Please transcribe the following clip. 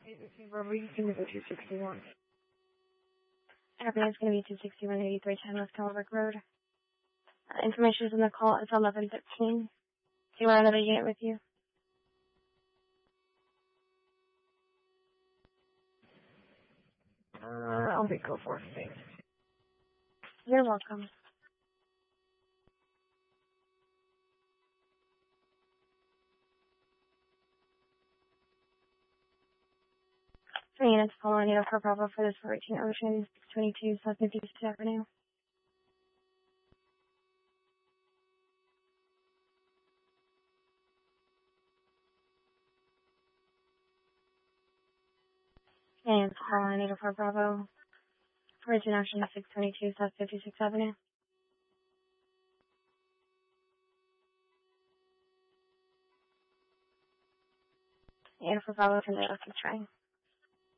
Reading to 261. Everything's going to be 261-8310 West Calvert Road. Information is in the call. It's 1113. Do you want another unit with you? I'll be go for it, thanks. You're welcome. Three units following you for Bravo for this 14 Ocean 622 South 56th Avenue. And following you for Bravo for Action 622 South 56th Avenue. And for Bravo for the keep trying.